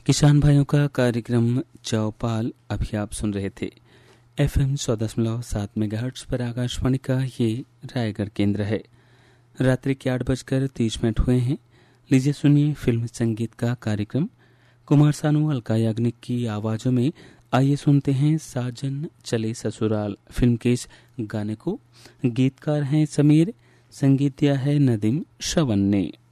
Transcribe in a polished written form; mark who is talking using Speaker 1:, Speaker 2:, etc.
Speaker 1: किसान भाइयों का कार्यक्रम चौपाल अभी आप सुन रहे थे। FM 100.7 मेगाहर्ट्ज पर आकाशवाणी का ये रायगढ़ केंद्र है। रात्रि के 8:30 हुए हैं। लीजिए सुनिए फिल्म संगीत का कार्यक्रम। कुमार सानू, अलका याग्निक की आवाजों में आइए सुनते हैं साजन चले ससुराल फिल्म के इस गाने को। गीतकार हैं समीर, संगीत दिया है नदीम श्रवण ने।